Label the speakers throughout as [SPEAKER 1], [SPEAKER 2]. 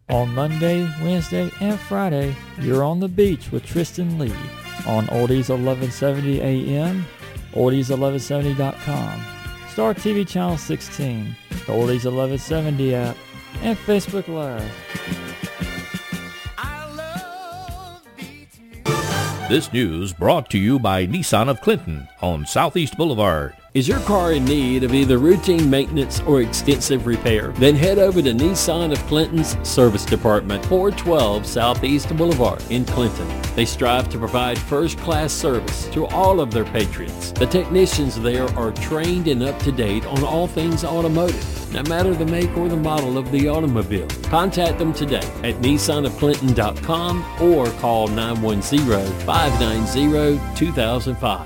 [SPEAKER 1] On Monday, Wednesday, and Friday, you're on the beach with Tristan Lee on Oldies 1170 AM, oldies1170.com, Star TV Channel 16, the Oldies 1170 app, and Facebook Live.
[SPEAKER 2] This news brought to you by Nissan of Clinton on Southeast Boulevard.
[SPEAKER 3] Is your car in need of either routine maintenance or extensive repair? Then head over to Nissan of Clinton's Service Department, 412 Southeast Boulevard in Clinton. They strive to provide first-class service to all of their patrons. The technicians there are trained and up to date on all things automotive, no matter the make or the model of the automobile. Contact them today at nissanofclinton.com or call 910-590-2005.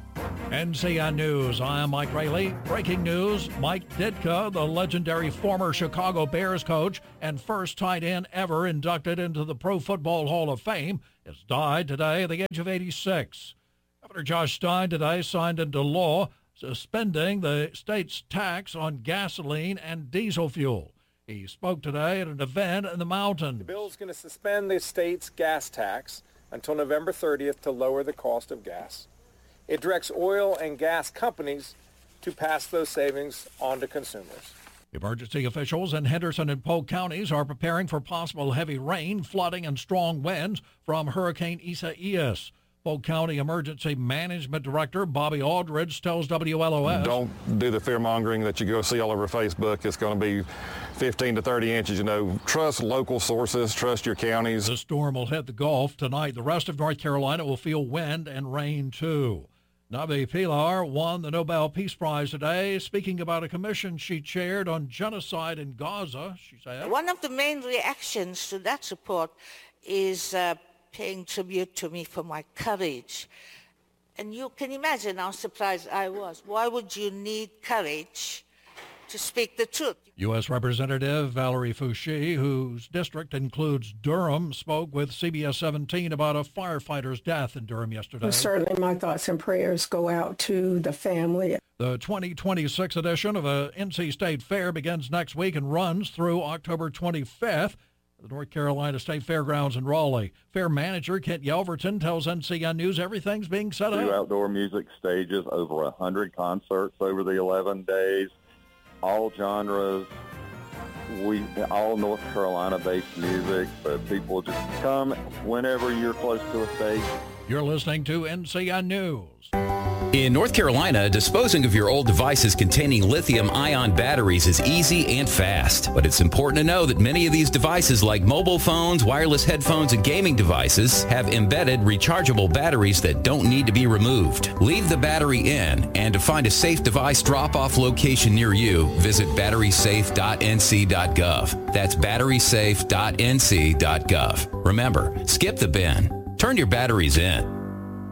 [SPEAKER 4] NCN News, I am Mike Rayleigh. Breaking news, Mike Ditka, the legendary former Chicago Bears coach and first tight end ever inducted into the Pro Football Hall of Fame, has died today at the age of 86. Governor Josh Stein today signed into law suspending the state's tax on gasoline and diesel fuel. He spoke today at an event in the mountains.
[SPEAKER 5] The bill is going to suspend the state's gas tax until November 30th to lower the cost of gas. It directs oil and gas companies to pass those savings on to consumers.
[SPEAKER 4] Emergency officials in Henderson and Polk counties are preparing for possible heavy rain, flooding, and strong winds from Hurricane Isaias. Polk County Emergency Management Director Bobby Aldridge tells WLOS.
[SPEAKER 6] Don't do the fear-mongering that you go see all over Facebook. It's going to be 15 to 30 inches. Trust local sources, trust your counties.
[SPEAKER 4] The storm will hit the Gulf tonight. The rest of North Carolina will feel wind and rain, too. Navi Pilar won the Nobel Peace Prize today, speaking about a commission she chaired on genocide in Gaza. She said,
[SPEAKER 7] one of the main reactions to that report is paying tribute to me for my courage. And you can imagine how surprised I was. Why would you need courage to speak the truth?
[SPEAKER 4] U.S. Representative Valerie Fouché, whose district includes Durham, spoke with CBS 17 about a firefighter's death in Durham yesterday.
[SPEAKER 8] Well, certainly my thoughts and prayers go out to the family.
[SPEAKER 4] The 2026 edition of a NC State Fair begins next week and runs through October 25th. The North Carolina State Fairgrounds in Raleigh. Fair manager Kent Yelverton tells NCN News everything's being set up.
[SPEAKER 9] 2 outdoor music stages, over 100 concerts over the 11 days, all genres, all North Carolina-based music, but people just come whenever you're close to a stage.
[SPEAKER 4] You're listening to NCN News.
[SPEAKER 10] In North Carolina, disposing of your old devices containing lithium-ion batteries is easy and fast. But it's important to know that many of these devices, like mobile phones, wireless headphones, and gaming devices, have embedded rechargeable batteries that don't need to be removed. Leave the battery in, and to find a safe device drop-off location near you, visit batterysafe.nc.gov. That's batterysafe.nc.gov. Remember, skip the bin. Turn your batteries in.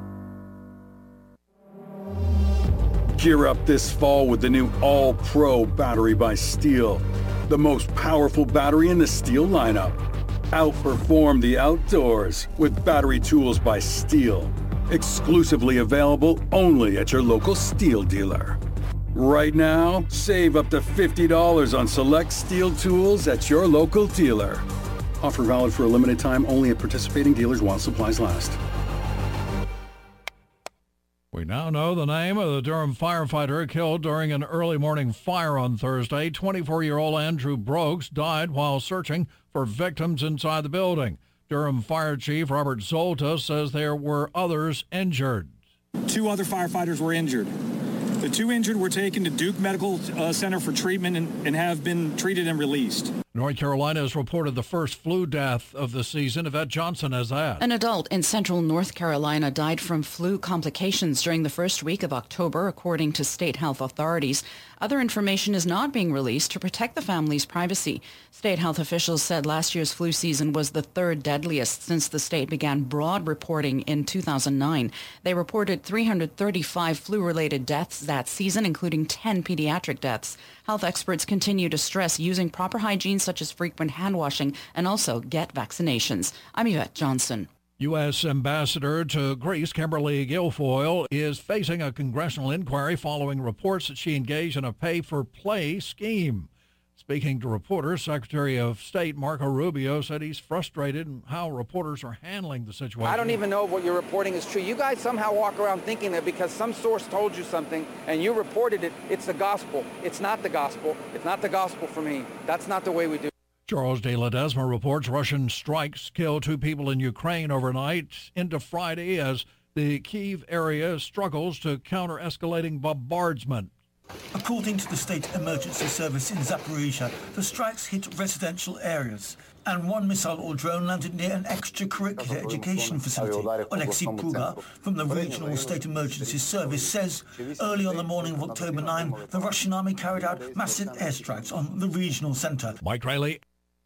[SPEAKER 11] Gear up this fall with the new All-Pro battery by Steel, the most powerful battery in the Steel lineup. Outperform the outdoors with battery tools by Steel, exclusively available only at your local Steel dealer. Right now, save up to $50 on select Steel tools at your local dealer. Offer valid for a limited time only at participating dealers while supplies last.
[SPEAKER 4] We now know the name of the Durham firefighter killed during an early morning fire on Thursday. 24-year-old Andrew Brooks died while searching for victims inside the building. Durham Fire Chief Robert Zolta says there were others injured.
[SPEAKER 12] 2 other firefighters were injured. The 2 injured were taken to Duke Medical Center for treatment and have been treated and released.
[SPEAKER 4] North Carolina has reported the first flu death of the season. Yvette Johnson has that.
[SPEAKER 13] An adult in central North Carolina died from flu complications during the first week of October, according to state health authorities. Other information is not being released to protect the family's privacy. State health officials said last year's flu season was the 3rd deadliest since the state began broad reporting in 2009. They reported 335 flu-related deaths that season, including 10 pediatric deaths. Health experts continue to stress using proper hygiene such as frequent hand washing and also get vaccinations. I'm Yvette Johnson.
[SPEAKER 4] U.S. Ambassador to Greece, Kimberly Guilfoyle, is facing a congressional inquiry following reports that she engaged in a pay-for-play scheme. Speaking to reporters, Secretary of State Marco Rubio said he's frustrated in how reporters are handling the situation.
[SPEAKER 14] I don't even know if what you're reporting is true. You guys somehow walk around thinking that because some source told you something and you reported it, it's the gospel. It's not the gospel. It's not the gospel for me. That's not the way we do it.
[SPEAKER 4] Charles de Ledesma reports Russian strikes killed 2 people in Ukraine overnight into Friday as the Kyiv area struggles to counter escalating bombardment.
[SPEAKER 15] According to the State Emergency Service in Zaporizhia, the strikes hit residential areas, and one missile or drone landed near an extracurricular education facility. Alexei Pruga from the Regional State Emergency Service says early on the morning of October 9, the Russian army carried out massive airstrikes on the regional center.
[SPEAKER 4] Mike Riley.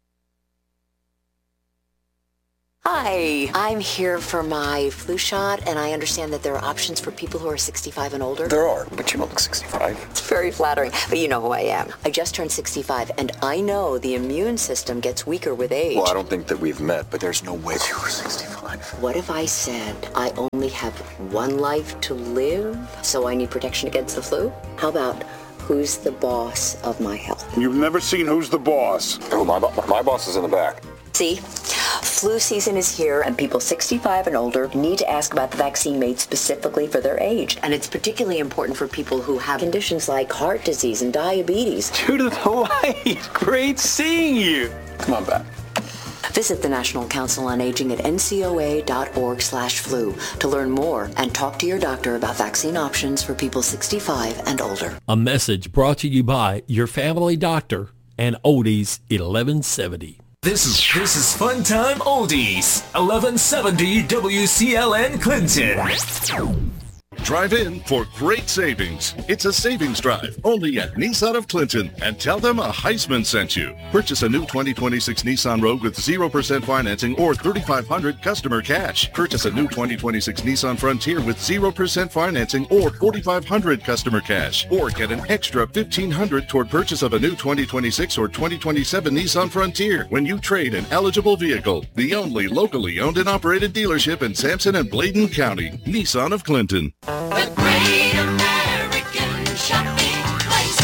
[SPEAKER 16] Hi, I'm here for my flu shot, and I understand that there are options for people who are 65 and older.
[SPEAKER 17] There are, but you don't look 65.
[SPEAKER 16] It's very flattering, but you know who I am. I just turned 65, and I know the immune system gets weaker with age.
[SPEAKER 17] Well, I don't think that we've met, but there's no way you were 65.
[SPEAKER 16] What if I said I only have one life to live, so I need protection against the flu? How about who's the boss of my health?
[SPEAKER 18] You've never seen Who's the Boss?
[SPEAKER 17] Oh, my boss is in the back.
[SPEAKER 16] See? Flu season is here, and people 65 and older need to ask about the vaccine made specifically for their age. And it's particularly important for people who have conditions like heart disease and diabetes.
[SPEAKER 17] Judith Hawaii, great seeing you. Come on back.
[SPEAKER 16] Visit the National Council on Aging at ncoa.org/flu to learn more and talk to your doctor about vaccine options for people 65 and older.
[SPEAKER 3] A message brought to you by your family doctor and Oldies 1170.
[SPEAKER 19] This is Fun Time Oldies, 1170 WCLN Clinton.
[SPEAKER 20] Drive in for great savings. It's a savings drive only at Nissan of Clinton, and tell them a Heisman sent you. Purchase a new 2026 Nissan Rogue with 0% financing or $3,500 customer cash. Purchase a new 2026 Nissan Frontier with 0% financing or $4,500 customer cash. Or get an extra $1,500 toward purchase of a new 2026 or 2027 Nissan Frontier when you trade an eligible vehicle. The only locally owned and operated dealership in Sampson and Bladen County. Nissan of Clinton.
[SPEAKER 19] The Great American Shopping Place.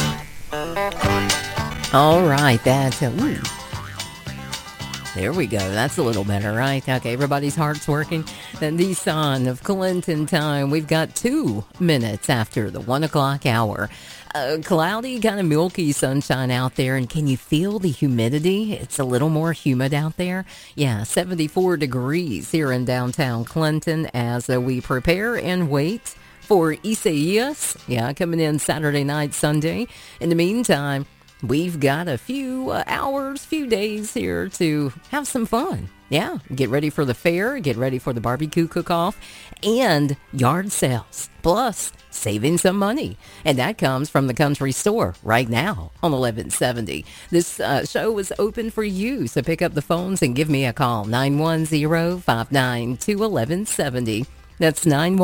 [SPEAKER 2] All right, that's ooh. There we go. That's a little better, right? Okay, everybody's heart's working. The Nissan of Clinton time. We've got 2 minutes after the 1 o'clock hour. Cloudy, kind of milky sunshine out there. And can you feel the humidity? It's a little more humid out there. Yeah, 74 degrees here in downtown Clinton as we prepare and wait for Isaias. Yeah, coming in Saturday night, Sunday. In the meantime, we've got a few hours, few days here to have some fun. Yeah, get ready for the fair, get ready for the barbecue cook-off, and yard sales. Plus, saving some money. And that comes from the Country Store right now on 1170. This show is open for you, so pick up the phones and give me a call. 910-592-1170. That's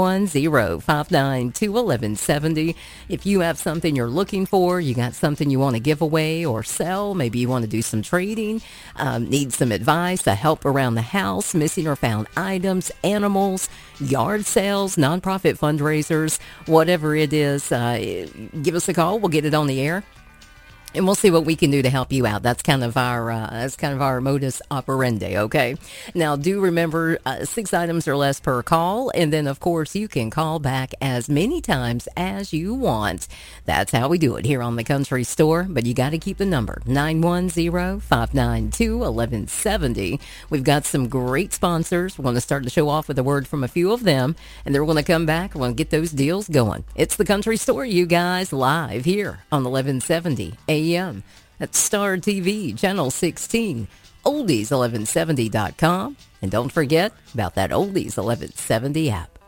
[SPEAKER 2] 910-592-1170. If you have something you're looking for, you got something you want to give away or sell, maybe you want to do some trading, need some advice, help around the house, missing or found items, animals, yard sales, nonprofit fundraisers, whatever it is, give us a call. We'll get it on the air. And we'll see what we can do to help you out. That's kind of our modus operandi, okay? Now, do remember 6 items or less per call. And then, of course, you can call back as many times as you want. That's how we do it here on the Country Store. But you got to keep the number, 910-592-1170. We've got some great sponsors. We're going to start the show off with a word from a few of them. And then we're going to come back. We're going to get those deals going. It's the Country Store, you guys, live here on 1170 AM. That's Star TV, Channel 16, oldies1170.com. And don't forget about that Oldies 1170 app.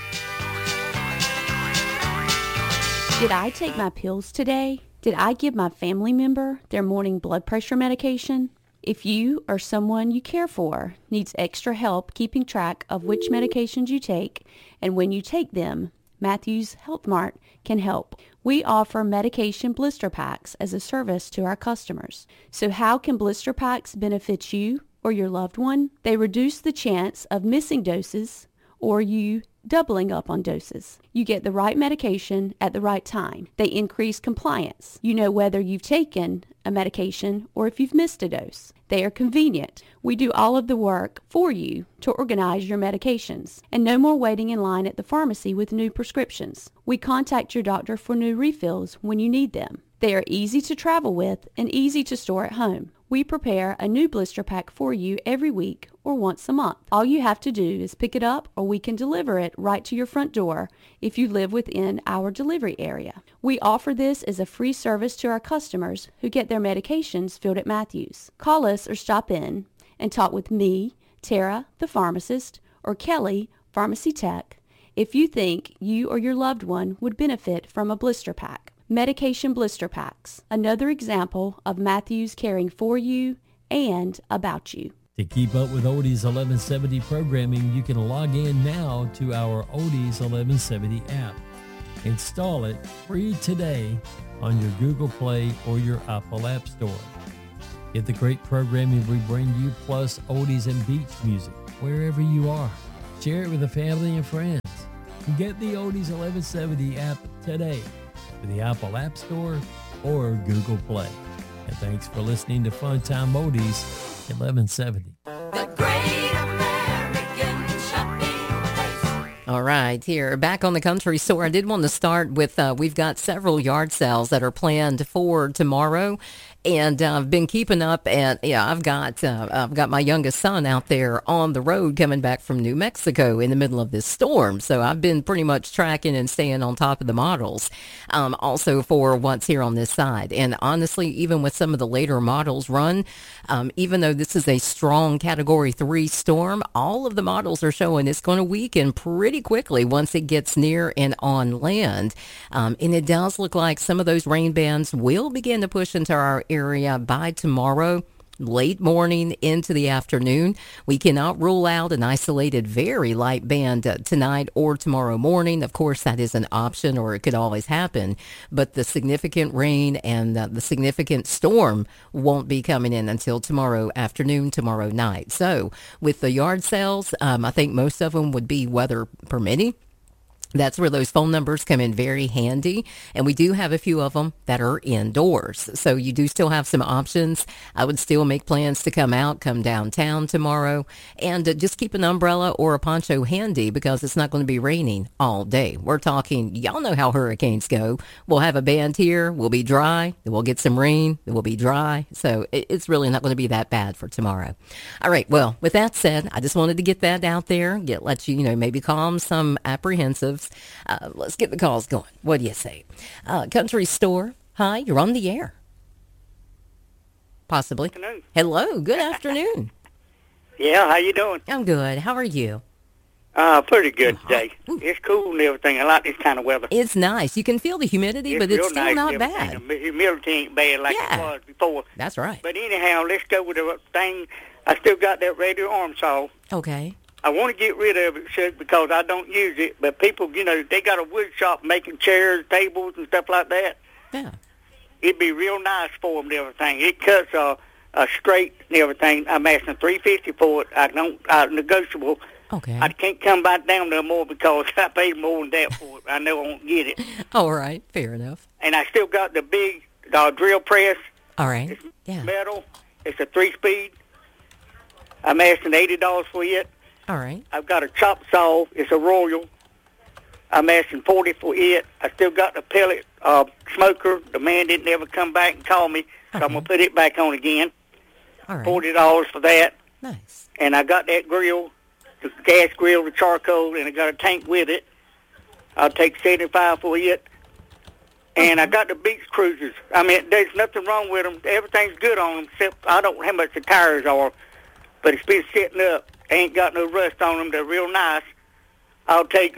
[SPEAKER 21] Did I take my pills today? Did I give my family member their morning blood pressure medication? If you or someone you care for needs extra help keeping track of which medications you take and when you take them, Matthews Health Mart can help. We offer medication blister packs as a service to our customers. So how can blister packs benefit you or your loved one? They reduce the chance of missing doses or you doubling up on doses. You get the right medication at the right time. They increase compliance. You know whether you've taken a medication or if you've missed a dose. They are convenient. We do all of the work for you to organize your medications. And no more waiting in line at the pharmacy with new prescriptions. We contact your doctor for new refills when you need them. They are easy to travel with and easy to store at home. We prepare a new blister pack for you every week or once a month. All you have to do is pick it up, or we can deliver it right to your front door if you live within our delivery area. We offer this as a free service to our customers who get their medications filled at Matthews. Call us or stop in and talk with me, Tara, the pharmacist, or Kelly, pharmacy tech, if you think you or your loved one would benefit from a blister pack. Medication blister packs, another example of Matthews caring for you and about you.
[SPEAKER 3] To keep up with Oldies 1170 programming, you can log in now to our Oldies 1170 app. Install it free today on your Google Play or your Apple App Store. Get the great programming we bring you, plus oldies and beach music, wherever you are. Share it with the family and friends. Get the Oldies 1170 app today for the Apple App Store or Google Play. And thanks for listening to Fun Time Oldies 1170.
[SPEAKER 2] All right, here, back on the country store. I did want to start with, we've got several yard sales that are planned for tomorrow. And I've been keeping up, and I've got my youngest son out there on the road coming back from New Mexico in the middle of this storm. So I've been pretty much tracking and staying on top of the models, also for what's here on this side. And honestly, even with some of the later models run, even though this is a strong Category 3 storm, all of the models are showing it's going to weaken pretty quickly once it gets near and on land. And it does look like some of those rain bands will begin to push into our area by tomorrow, late morning into the afternoon. We cannot rule out an isolated very light band tonight or tomorrow morning. Of course, that is an option, or it could always happen, but the significant rain and the significant storm won't be coming in until tomorrow afternoon, tomorrow night. So with the yard sales, I think most of them would be weather permitting. That's where those phone numbers come in very handy. And we do have a few of them that are indoors. So you do still have some options. I would still make plans to come downtown tomorrow, and just keep an umbrella or a poncho handy, because it's not going to be raining all day. We're talking, y'all know how hurricanes go. We'll have a band here. We'll be dry. Then we'll get some rain. Then we'll be dry. So it's really not going to be that bad for tomorrow. All right. Well, with that said, I just wanted to get that out there, let you, maybe calm some apprehensives. Let's get the calls going. What do you say? Country Store. Hi, you're on the air. Possibly.
[SPEAKER 1] Afternoon.
[SPEAKER 2] Hello. Good afternoon.
[SPEAKER 1] Yeah, how you doing?
[SPEAKER 2] I'm good. How are you?
[SPEAKER 1] Pretty good today. It's cool and everything. I like this kind of weather.
[SPEAKER 2] It's nice. You can feel the humidity, but it's still
[SPEAKER 1] nice
[SPEAKER 2] not bad.
[SPEAKER 1] The humidity ain't bad like it was before.
[SPEAKER 2] That's right.
[SPEAKER 1] But anyhow, let's go with the thing. I still got that radio arm saw.
[SPEAKER 2] Okay.
[SPEAKER 1] I want to get rid of it, Chuck, because I don't use it. But people, they got a wood shop making chairs, tables, and stuff like that.
[SPEAKER 2] Yeah.
[SPEAKER 1] It'd be real nice for them and everything. It cuts a straight and everything. I'm asking $350 for it. I negotiable.
[SPEAKER 2] Okay.
[SPEAKER 1] I can't come back down no more because I paid more than that for it. I know I won't get it.
[SPEAKER 2] All right. Fair enough.
[SPEAKER 1] And I still got the big drill press.
[SPEAKER 2] All right.
[SPEAKER 1] It's metal. It's a 3-speed. I'm asking $80 for it.
[SPEAKER 2] All right.
[SPEAKER 1] I've got a chop saw. It's a Royal. I'm asking $40 for it. I still got the pellet smoker. The man didn't ever come back and call me, so I'm going to put it back on again.
[SPEAKER 2] All right.
[SPEAKER 1] $40 for that.
[SPEAKER 2] Nice.
[SPEAKER 1] And I got that grill, the gas grill, the charcoal, and I got a tank with it. I'll take $75 for it. And I got the beach cruisers. I mean, there's nothing wrong with them. Everything's good on them, except I don't know how much the tires are, but it's been sitting up. Ain't got no rust on them. They're real nice. I'll take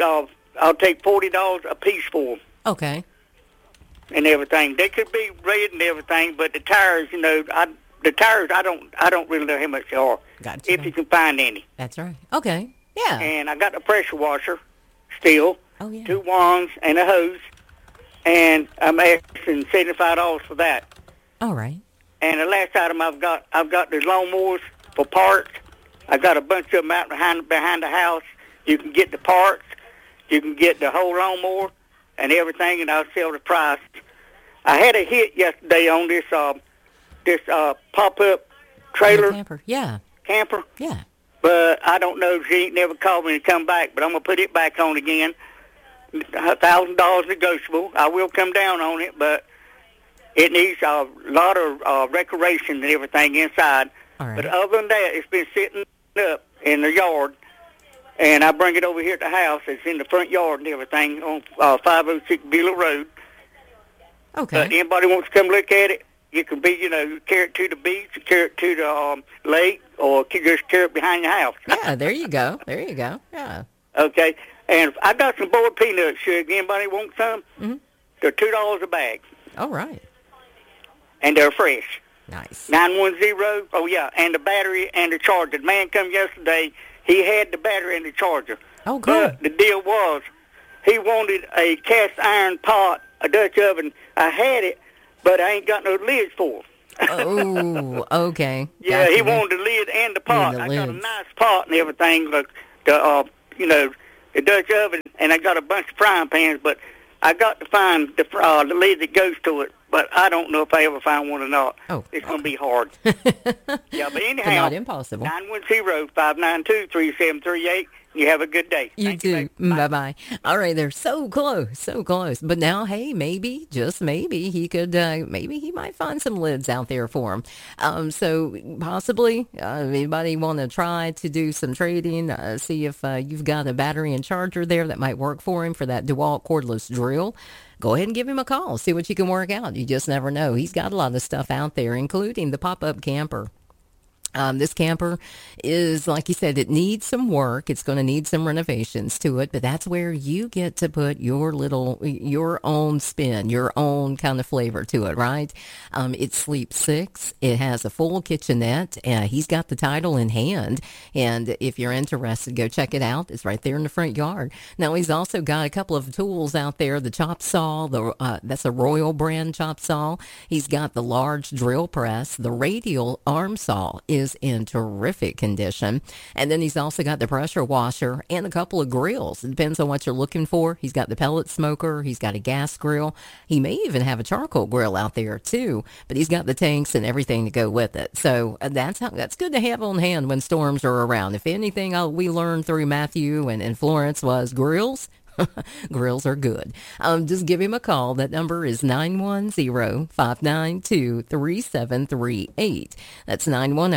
[SPEAKER 1] $40 a piece for them.
[SPEAKER 2] Okay.
[SPEAKER 1] And everything. They could be red and everything, but the tires, I don't really know how much they are.
[SPEAKER 2] Gotcha.
[SPEAKER 1] If you can find any.
[SPEAKER 2] That's right. Okay. Yeah.
[SPEAKER 1] And I got the pressure washer still.
[SPEAKER 2] Oh yeah.
[SPEAKER 1] 2 wands and a hose, and I'm asking $75 for that.
[SPEAKER 2] All right.
[SPEAKER 1] And the last item I've got the lawnmowers for parts. I got a bunch of them out behind the house. You can get the parts. You can get the whole lawnmower and everything, and I'll sell the price. I had a hit yesterday on this pop-up trailer.
[SPEAKER 2] Camper. Yeah.
[SPEAKER 1] Camper.
[SPEAKER 2] Yeah.
[SPEAKER 1] But I don't know. She ain't never called me to come back, but I'm going to put it back on again. $1,000 negotiable. I will come down on it, but it needs a lot of decoration and everything inside.
[SPEAKER 2] All right.
[SPEAKER 1] But other than that, it's been sitting up in the yard, and I bring it over here at the house. It's in the front yard and everything on 506 Beulah Road.
[SPEAKER 2] Okay.
[SPEAKER 1] But anybody wants to come look at it, you can carry it to the beach, carry it to the lake, or just carry it behind your house.
[SPEAKER 2] Yeah, there you go. There you go. Yeah.
[SPEAKER 1] Okay. And I got some boiled peanut sugar. Anybody want some?
[SPEAKER 2] Mm-hmm.
[SPEAKER 1] They're $2 a bag.
[SPEAKER 2] All right.
[SPEAKER 1] And they're fresh.
[SPEAKER 2] Nice.
[SPEAKER 1] 910. Oh, yeah. And the battery and the charger. The man come yesterday. He had the battery and the charger.
[SPEAKER 2] Oh, good.
[SPEAKER 1] But the deal was he wanted a cast iron pot, a Dutch oven. I had it, but I ain't got no lids for it.
[SPEAKER 2] Oh, okay.
[SPEAKER 1] Yeah,
[SPEAKER 2] gotcha.
[SPEAKER 1] he wanted the lid and the pot.
[SPEAKER 2] The
[SPEAKER 1] I got a
[SPEAKER 2] lids.
[SPEAKER 1] nice pot and everything, like the Dutch oven, and I got a bunch of frying pans, but I got to find the lid that goes to it, but I don't know if I ever find one or not.
[SPEAKER 2] Oh,
[SPEAKER 1] it's going to be hard. Yeah, but anyhow,
[SPEAKER 2] But not impossible.
[SPEAKER 1] 910-592-3738. You have a good day.
[SPEAKER 2] You
[SPEAKER 1] Thank
[SPEAKER 2] too. Bye-bye. All right, they're so close, so close. But now, hey, maybe, just maybe, he could, maybe he might find some lids out there for him. So possibly, anybody want to try to do some trading, see if you've got a battery and charger there that might work for him for that DeWalt cordless drill. Go ahead and give him a call. See what you can work out. You just never know. He's got a lot of stuff out there, including the pop-up camper. This camper is, like you said, it needs some work. It's going to need some renovations to it, but that's where you get to put your own spin, your own kind of flavor to it, right? It sleeps 6. It has a full kitchenette. He's got the title in hand, and if you're interested, go check it out. It's right there in the front yard. Now, he's also got a couple of tools out there, the chop saw, that's a Royal brand chop saw. He's got the large drill press. The radial arm saw is in terrific condition. And then he's also got the pressure washer and a couple of grills. It depends on what you're looking for. He's got the pellet smoker. He's got a gas grill. He may even have a charcoal grill out there too, but he's got the tanks and everything to go with it. So that's good to have on hand when storms are around. If anything we learned through Matthew and Florence was grills. Grills are good. Just give him a call. That number is 910-592-3738. That's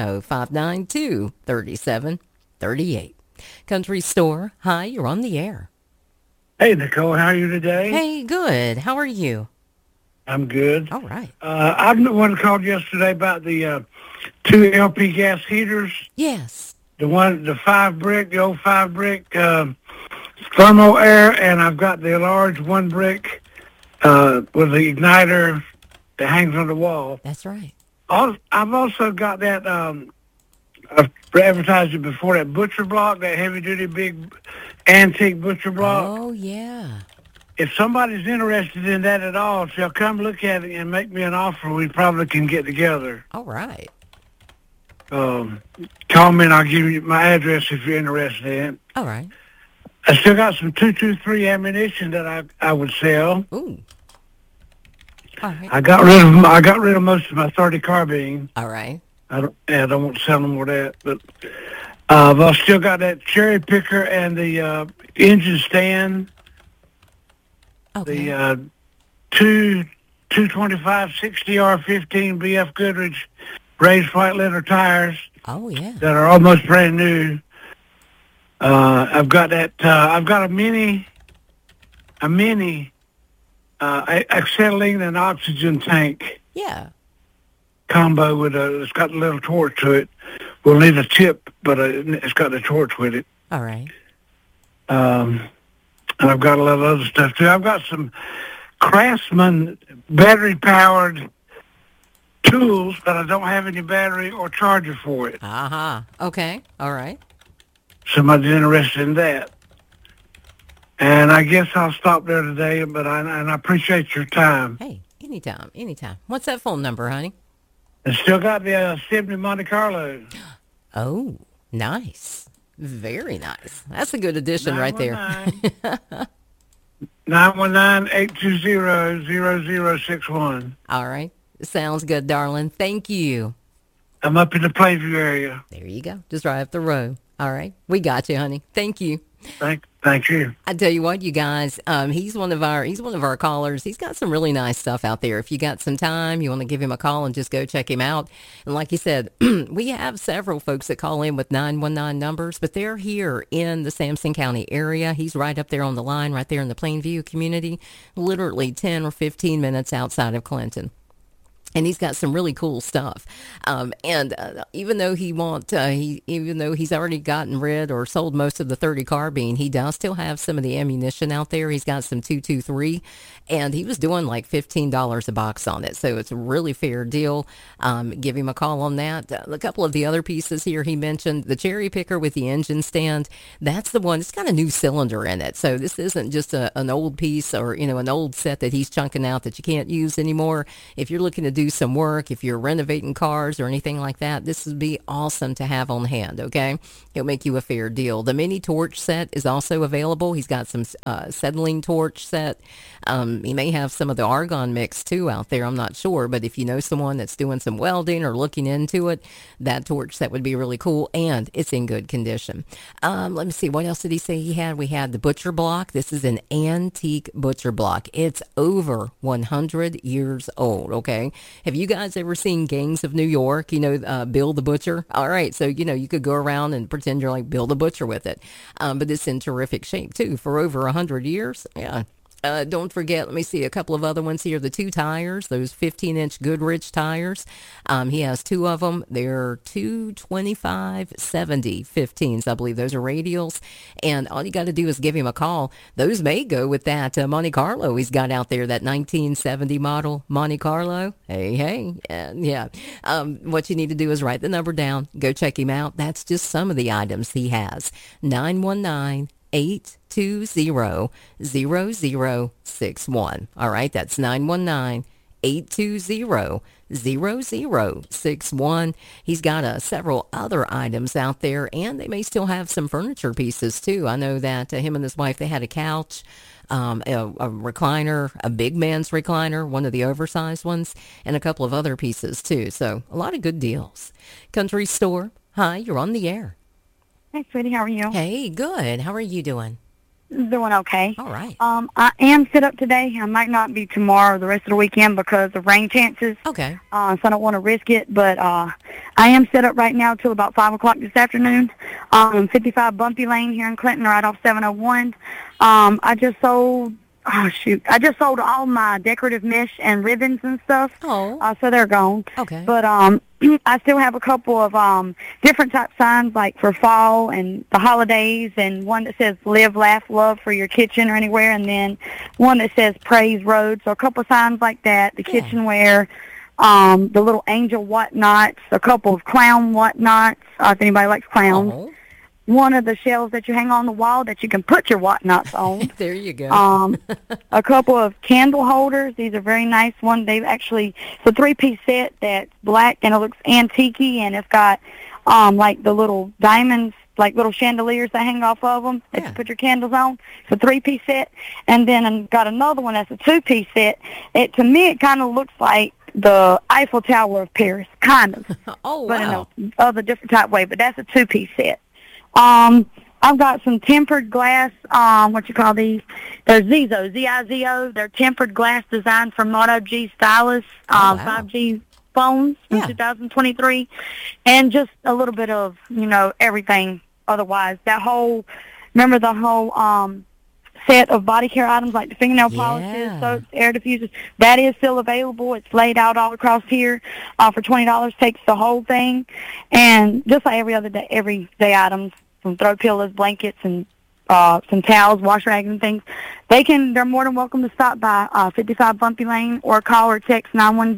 [SPEAKER 2] 910-592-3738. Country Store. Hi, you're on the air.
[SPEAKER 5] Hey, Nicole, how are you today?
[SPEAKER 2] Hey, good. How are you?
[SPEAKER 5] I'm good.
[SPEAKER 2] All right.
[SPEAKER 5] I'm the one who called yesterday about the 2 LP gas heaters.
[SPEAKER 2] Yes.
[SPEAKER 5] The old 5-brick, thermal air, and I've got the large 1 brick with the igniter that hangs on the wall.
[SPEAKER 2] That's right.
[SPEAKER 5] I've also got that, I've advertised it before, that butcher block, that heavy-duty big antique butcher block.
[SPEAKER 2] Oh, yeah.
[SPEAKER 5] If somebody's interested in that at all, if they'll come look at it and make me an offer, we probably can get together.
[SPEAKER 2] All right.
[SPEAKER 5] Call me and I'll give you my address if you're interested in it.
[SPEAKER 2] All right.
[SPEAKER 5] I still got some .223 ammunition that I would sell.
[SPEAKER 2] Ooh. All right.
[SPEAKER 5] I got rid of most of my .30 carbine.
[SPEAKER 2] All right.
[SPEAKER 5] I don't want to sell no more of that, but I've still got that cherry picker and the engine stand.
[SPEAKER 2] Okay.
[SPEAKER 5] The 225 60R15 BF Goodrich raised white leather tires.
[SPEAKER 2] Oh yeah.
[SPEAKER 5] That are almost brand new. I've got that. I've got a mini acetylene and oxygen tank.
[SPEAKER 2] Yeah.
[SPEAKER 5] Combo with it's got a little torch to it. We'll need a tip, but it's got the torch with it.
[SPEAKER 2] All right.
[SPEAKER 5] And I've got a lot of other stuff too. I've got some Craftsman battery-powered tools, but I don't have any battery or charger for it.
[SPEAKER 2] Uh-huh. Okay. All right.
[SPEAKER 5] Somebody's interested in that. And I guess I'll stop there today, but I appreciate your time.
[SPEAKER 2] Hey, anytime. What's that phone number, honey?
[SPEAKER 5] I still got the 70 Monte Carlo.
[SPEAKER 2] Oh, nice. Very nice. That's a good addition right there.
[SPEAKER 5] 919-820-0061.
[SPEAKER 2] All right. Sounds good, darling. Thank you.
[SPEAKER 5] I'm up in the Plainview area.
[SPEAKER 2] There you go. Just right up the road. All right. We got you, honey. Thank you.
[SPEAKER 5] Thank you.
[SPEAKER 2] I tell you what, you guys, he's one of our callers. He's got some really nice stuff out there. If you got some time, you want to give him a call and just go check him out. And like you said, we have several folks that call in with 919 numbers, but they're here in the Sampson County area. He's right up there on the line, right there in the Plainview community, literally 10 or 15 minutes outside of Clinton. And he's got some really cool stuff. Even though even though he's already gotten rid or sold most of the .30 carbine, he does still have some of the ammunition out there. He's got some .223, and he was doing like $15 a box on it. So it's a really fair deal. Give him a call on that. A couple of the other pieces here he mentioned, the cherry picker with the engine stand. That's the one. It's got a new cylinder in it. So this isn't just an old piece or, an old set that he's chunking out that you can't use anymore. If you're looking to do some work, if you're renovating cars or anything like that, this would be awesome to have on hand, okay? It'll make you a fair deal. The mini torch set is also available. He's got some settling torch set. He may have some of the argon mix too out there. I'm not sure, but if you know someone that's doing some welding or looking into it, that torch set would be really cool, and it's in good condition. Let me see, what else did he say he had? We had the butcher block. This is an antique butcher block. It's over 100 years old, okay? Have you guys ever seen Gangs of New York? Bill the Butcher? All right, so, you could go around and pretend you're like Bill the Butcher with it. But it's in terrific shape, too, for over 100 years. Yeah. Don't forget, let me see a couple of other ones here. The 2 tires, those 15-inch Goodrich tires. He has 2 of them. They're 225/70 15s, I believe. Those are radials. And all you got to do is give him a call. Those may go with that Monte Carlo he's got out there, that 1970 model Monte Carlo. Hey. Yeah. What you need to do is write the number down. Go check him out. That's just some of the items he has. 919-820-0061. All right, that's 919-820-0061. He's got several other items out there, and they may still have some furniture pieces, too. I know that him and his wife, they had a couch, a recliner, a big man's recliner, one of the oversized ones, and a couple of other pieces, too. So a lot of good deals. Country Store, hi, you're on the air.
[SPEAKER 6] Hey, sweetie, how are you?
[SPEAKER 2] Hey, good. How are you doing?
[SPEAKER 6] Doing okay.
[SPEAKER 2] All right.
[SPEAKER 6] I am set up today. I might not be tomorrow or the rest of the weekend because of rain chances.
[SPEAKER 2] Okay.
[SPEAKER 6] So I don't want to risk it, but I am set up right now till about 5 o'clock this afternoon. 55 Bumpy Lane here in Clinton, right off 701. I just sold all my decorative mesh and ribbons and stuff.
[SPEAKER 2] Oh.
[SPEAKER 6] So they're gone.
[SPEAKER 2] Okay.
[SPEAKER 6] But I still have a couple of different type signs, like for fall and the holidays, and one that says live, laugh, love for your kitchen or anywhere, and then one that says praise road. So a couple of signs like that, the kitchenware, the little angel whatnots, a couple of clown whatnots, if anybody likes clowns.
[SPEAKER 2] Oh.
[SPEAKER 6] One of the shelves that you hang on the wall that you can put your whatnots on.
[SPEAKER 2] There you go.
[SPEAKER 6] A couple of candle holders. These are very nice ones. They've actually, it's a 3-piece set that's black and it looks antique-y, and it's got like the little diamonds, like little chandeliers that hang off of them that you put your candles on. It's a 3-piece set. And then I've got another one that's a 2-piece set. To me, it kind of looks like the Eiffel Tower of Paris, kind of.
[SPEAKER 2] Oh, wow.
[SPEAKER 6] But in a other different type way. But that's a 2-piece set. I've got some tempered glass, what you call these? They're Zizo, Z-I-Z-O. They're tempered glass designed for Moto G stylus, 5G phones in 2023. And just a little bit of, everything otherwise. Remember the whole set of body care items like the fingernail polishes, soaps, air diffusers? That is still available. It's laid out all across here for $20. Takes the whole thing. And just like everyday items, some throw pillows, blankets, and some towels, wash rags, and things. They're more than welcome to stop by 55 Bumpy Lane or call or text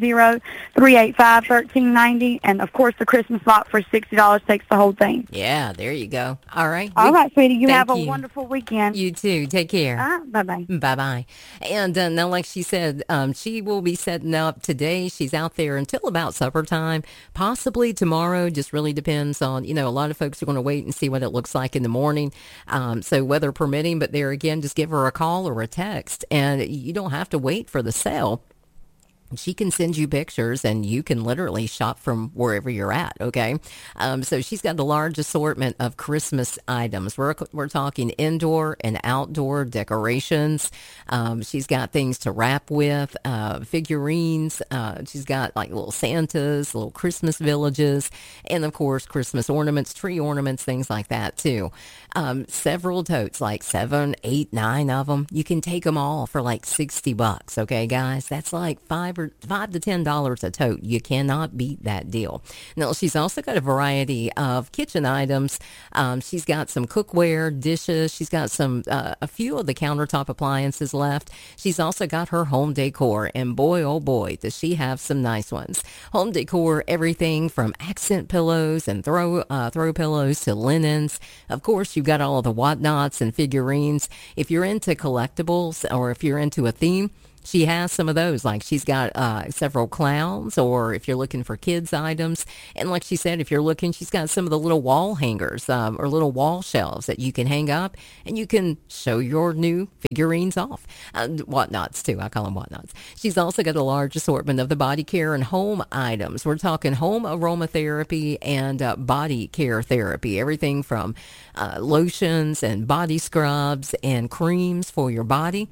[SPEAKER 6] 910-385-1390. And, of course, the Christmas lot for $60 takes the whole thing.
[SPEAKER 2] Yeah, there you go. All right.
[SPEAKER 6] All right, sweetie. You have a
[SPEAKER 2] you.
[SPEAKER 6] wonderful weekend.
[SPEAKER 2] You too. Take care.
[SPEAKER 6] Bye-bye.
[SPEAKER 2] Bye-bye. And now, like she said, she will be setting up today. She's out there until about supper time, possibly tomorrow. Just really depends on, a lot of folks are going to wait and see what it looks like in the morning. So weather permitting, but there again, just give her a call or a text, and you don't have to wait for the sale. She can send you pictures, and you can literally shop from wherever you're at, okay? So she's got the large assortment of Christmas items. We're talking indoor and outdoor decorations. She's got things to wrap with, figurines. She's got like little Santas, little Christmas villages, and of course Christmas ornaments, tree ornaments, things like that too. Several totes, like 7, 8, 9 of them. You can take them all for like $60, okay, guys? That's like $5 to $10 a tote. You cannot beat that deal. Now, she's also got a variety of kitchen items. She's got some cookware, dishes. She's got a few of the countertop appliances left. She's also got her home decor, and boy, oh boy, does she have some nice ones. Home decor, everything from accent pillows and throw pillows to linens. Of course, you've got all of the whatnots and figurines. If you're into collectibles or if you're into a theme, she has some of those. Like she's got several clowns, or if you're looking for kids items. And like she said, if you're looking, she's got some of the little wall hangers or little wall shelves that you can hang up, and you can show your new figurines off. Whatnots too. I call them whatnots. She's also got a large assortment of the body care and home items. We're talking home aromatherapy and body care therapy. Everything from lotions and body scrubs and creams for your body,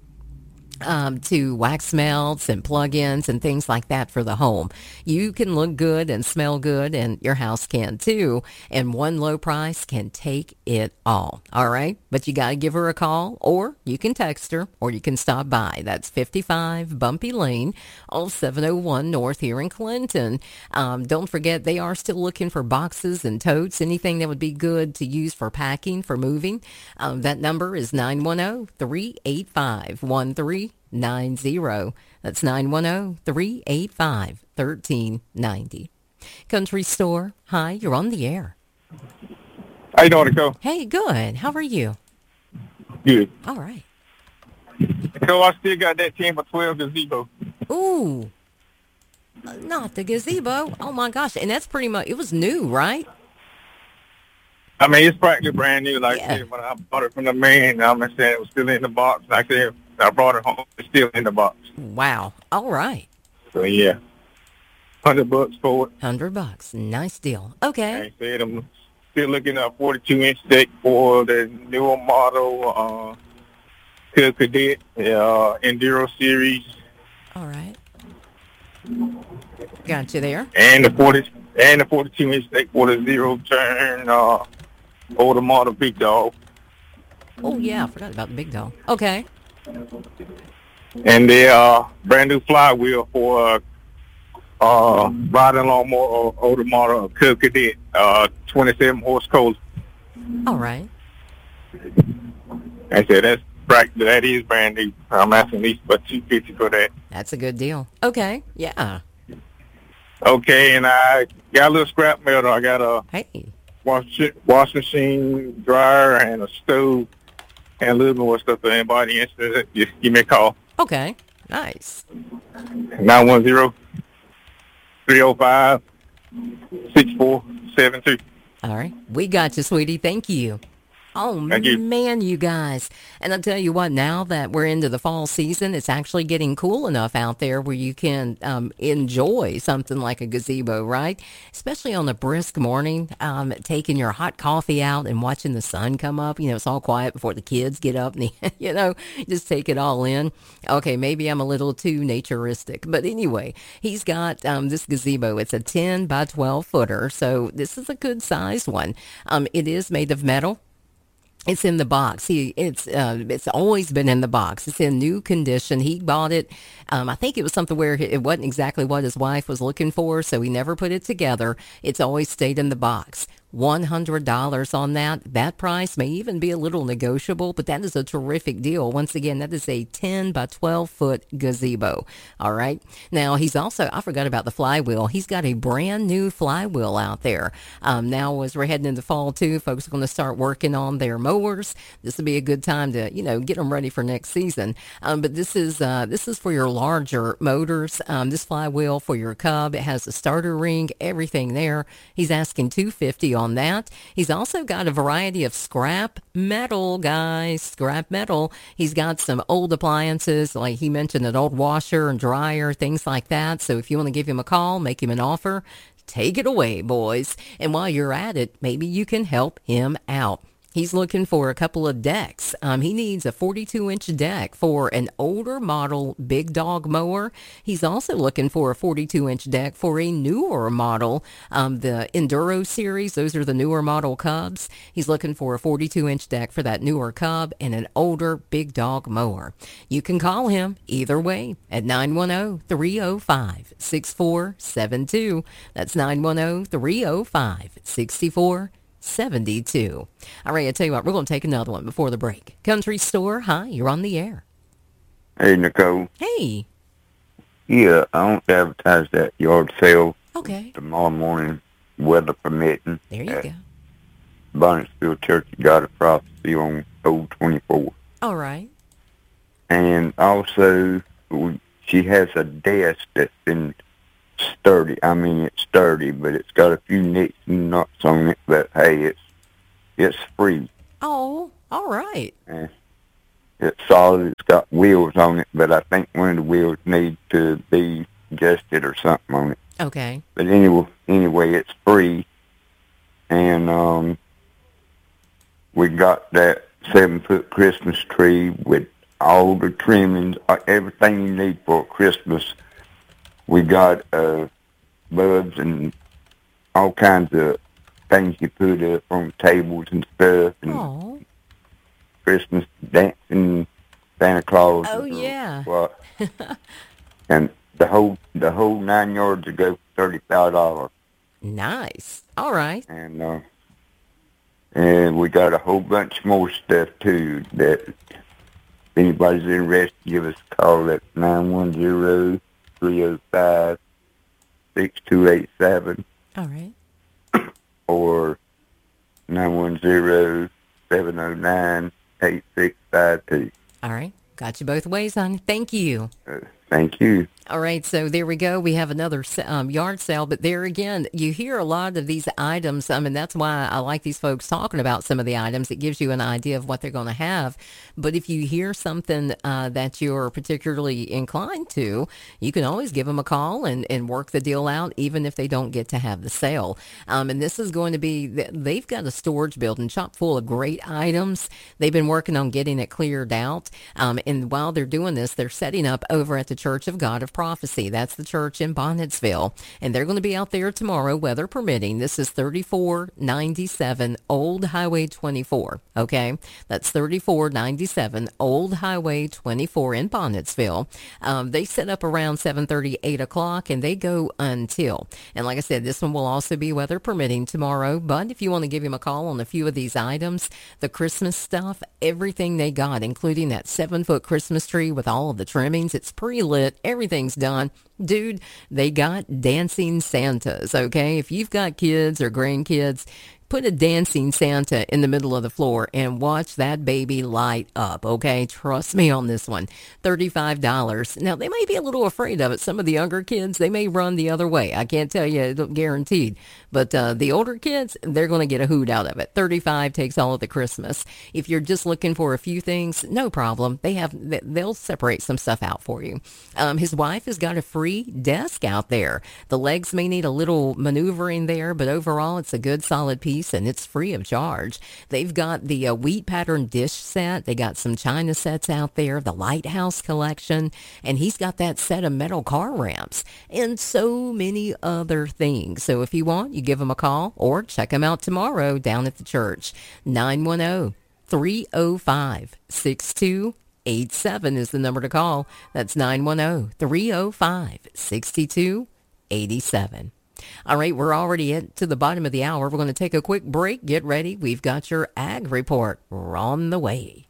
[SPEAKER 2] to wax melts and plug-ins and things like that for the home. You can look good and smell good, and your house can too. And one low price can take it all. All right? But you got to give her a call, or you can text her, or you can stop by. That's 55 Bumpy Lane, off 701 North here in Clinton. Don't forget, they are still looking for boxes and totes, anything that would be good to use for packing, for moving. That number is 910-385-1390. That's 910-385-1390. Country Store, hi, you're on the air.
[SPEAKER 7] How you doing, Nicole?
[SPEAKER 2] Hey, good. How are you?
[SPEAKER 7] Good.
[SPEAKER 2] All right.
[SPEAKER 7] Nicole, I still got that 10 for 12 gazebo.
[SPEAKER 2] Ooh, not the gazebo. Oh my gosh, and that's pretty much, it was new, right?
[SPEAKER 7] I mean, it's practically brand new. Like I said, when I bought it from the man, I'm saying it was still in the box. Like I said, I brought it home. It's still in the box.
[SPEAKER 2] Wow. All right.
[SPEAKER 7] So, yeah. $100 for it.
[SPEAKER 2] $100. Nice deal. Okay.
[SPEAKER 7] Like I said, I'm still looking at a 42-inch deck for the newer model Cadet Enduro Series.
[SPEAKER 2] All right. Got you there.
[SPEAKER 7] And the 42-inch deck for the zero-turn older model Big Dog.
[SPEAKER 2] Oh, yeah. I forgot about the Big Dog. Okay.
[SPEAKER 7] And the brand new flywheel for riding lawnmower older model Cub Cadet 27 horse Kohler.
[SPEAKER 2] All right.
[SPEAKER 7] I said that is brand new. I'm asking at least about $250 for that.
[SPEAKER 2] That's a good deal. Okay. Yeah.
[SPEAKER 7] Okay, and I got a little scrap metal. I got a washing machine, dryer, and a stove, and a little more stuff for anybody interested. Just give me a call.
[SPEAKER 2] Okay. Nice.
[SPEAKER 7] 910-305-6472.
[SPEAKER 2] All right. We got you, sweetie. Thank you. Oh, man, you guys. And I'll tell you what, now that we're into the fall season, it's actually getting cool enough out there where you can enjoy something like a gazebo, right? Especially on a brisk morning, taking your hot coffee out and watching the sun come up. It's all quiet before the kids get up and, just take it all in. Okay, maybe I'm a little too naturistic. But anyway, he's got this gazebo. It's a 10 by 12 footer, so this is a good sized one. It is made of metal. It's in the box. It's always been in the box. It's in new condition. He bought it. I think it was something where it wasn't exactly what his wife was looking for, so he never put it together. It's always stayed in the box. $100 on that. That price may even be a little negotiable, but that is a terrific deal. Once again, that is a 10 by 12 foot gazebo. All right. Now, he's also, I forgot about the flywheel. He's got a brand new flywheel out there. Now, as we're heading into fall, too, folks are going to start working on their mowers. This will be a good time to, get them ready for next season. But this is for your larger motors. This flywheel for your Cub. It has a starter ring, everything there. He's asking $250 on that. He's also got a variety of scrap metal, guys. Scrap metal. He's got some old appliances, like he mentioned, an old washer and dryer, things like that. So if you want to give him a call, make him an offer, take it away, boys. And while you're at it, maybe you can help him out. He's looking for a couple of decks. He needs a 42-inch deck for an older model big dog mower. He's also looking for a 42-inch deck for a newer model, the Enduro series. Those are the newer model Cubs. He's looking for a 42-inch deck for that newer Cub and an older big dog mower. You can call him either way at 910-305-6472. That's 910-305-6472. 72. All right, I tell you what, we're going to take another one before the break. Country Store, hi, you're on the air.
[SPEAKER 8] Hey, Nicole.
[SPEAKER 2] Hey.
[SPEAKER 8] Yeah, I want to advertise that yard sale
[SPEAKER 2] tomorrow
[SPEAKER 8] morning, weather permitting.
[SPEAKER 2] There you go.
[SPEAKER 8] Bonnetsville Church of God of Prophecy on Old 24.
[SPEAKER 2] All right.
[SPEAKER 8] And also, she has a desk that's been sturdy. I mean, it's sturdy, but it's got a few nicks and knots on it. But hey, it's free.
[SPEAKER 2] Oh, all right.
[SPEAKER 8] And it's solid. It's got wheels on it, but I think one of the wheels need to be adjusted or something on it.
[SPEAKER 2] Okay.
[SPEAKER 8] But anyway, it's free, and we got that 7-foot Christmas tree with all the trimmings, everything you need for Christmas. We got bulbs and all kinds of things you put up on tables and stuff, and Christmas dancing Santa Claus.
[SPEAKER 2] Oh yeah.
[SPEAKER 8] What? And the whole 9 yards to go for $35.
[SPEAKER 2] Nice. All right.
[SPEAKER 8] And we got a whole bunch more stuff too. That if anybody's interested, give us a call at 910-305-6287.
[SPEAKER 2] All right.
[SPEAKER 8] Or 910-709-8652.
[SPEAKER 2] All right. Got you both ways, hon. Thank you.
[SPEAKER 8] Thank you.
[SPEAKER 2] All right, so there we go. We have another yard sale, but there again, you hear a lot of these items. I mean, that's why I like these folks talking about some of the items. It gives you an idea of what they're going to have. But if you hear something that you're particularly inclined to, you can always give them a call and work the deal out, even if they don't get to have the sale. And this is going to be, they've got a storage building chock full of great items. They've been working on getting it cleared out. And while they're doing this, they're setting up over at the Church of God of Prophecy. That's the church in Bonnetsville. And they're going to be out there tomorrow, weather permitting. This is 3497 Old Highway 24. Okay? That's 3497 Old Highway 24 in Bonnetsville. They set up around 7:30, 8 o'clock, and they go until. And like I said, this one will also be weather permitting tomorrow. But if you want to give him a call on a few of these items, the Christmas stuff, everything they got, including that 7-foot Christmas tree with all of the trimmings, it's pre-lit, everything's done. Dude, they got dancing Santas, okay? If you've got kids or grandkids, put a dancing Santa in the middle of the floor and watch that baby light up, okay? Trust me on this one. $35. Now, they may be a little afraid of it. Some of the younger kids, they may run the other way. I can't tell you, guaranteed. But the older kids, they're going to get a hoot out of it. $35 takes all of the Christmas. If you're just looking for a few things, no problem. They'll separate some stuff out for you. His wife has got a free desk out there. The legs may need a little maneuvering there, but overall, it's a good, solid piece. And it's free of charge. They've got the wheat pattern dish set. They got some china sets out there, the Lighthouse collection, and he's got that set of metal car ramps and so many other things. So if you want, you give him a call or check him out tomorrow down at the church. 910-305-6287 is the number to call. That's 910-305-6287. All right, we're already to the bottom of the hour. We're going to take a quick break. Get ready. We've got your ag report. We're on the way.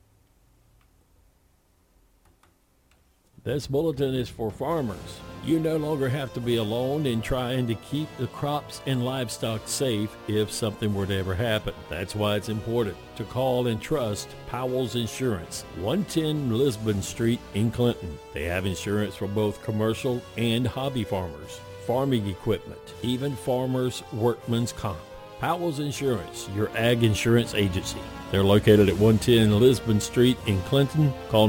[SPEAKER 3] This bulletin is for farmers. You no longer have to be alone in trying to keep the crops and livestock safe if something were to ever happen. That's why it's important to call and trust Powell's Insurance, 110 Lisbon Street in Clinton. They have insurance for both commercial and hobby farmers, farming equipment, even farmers' workman's comp. Powell's Insurance, your ag insurance agency. They're located at 110 Lisbon Street in Clinton. Call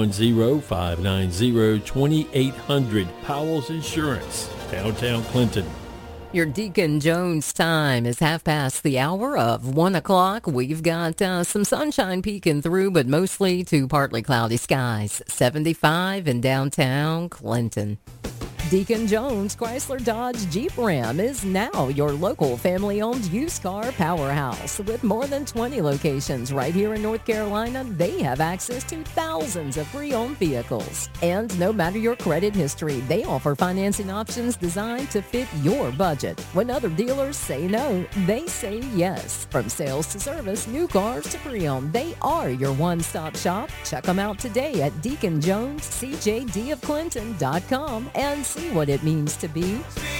[SPEAKER 3] 910-590-2800. Powell's Insurance, downtown Clinton.
[SPEAKER 2] Your Deacon Jones time is 1:30 o'clock. We've got some sunshine peeking through, but mostly to partly cloudy skies. 75 in downtown Clinton. Deacon Jones Chrysler Dodge Jeep Ram is now your local family-owned used car powerhouse. With more than 20 locations right here in North Carolina, they have access to thousands of pre-owned vehicles. And no matter your credit history, they offer financing options designed to fit your budget. When other dealers say no, they say yes. From sales to service, new cars to pre-owned, they are your one-stop shop. Check them out today at DeaconJonesCJDofClinton.com and see what it means to be.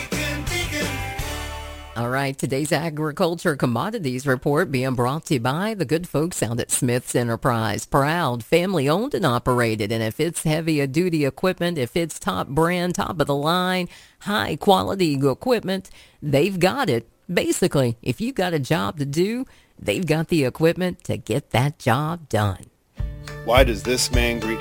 [SPEAKER 2] All right, today's agriculture commodities report being brought to you by the good folks out at Smith's Enterprise. Proud, family owned and operated. And if it's heavy duty equipment, if it's top brand, top of the line, high quality equipment, they've got it. Basically, if you've got a job to do, they've got the equipment to get that job done.
[SPEAKER 9] Why does this man greet